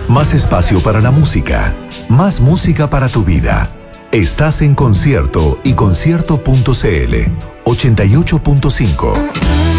Más espacio para la música. Más música para tu vida. Estás en Concierto y concierto.cl 88.5.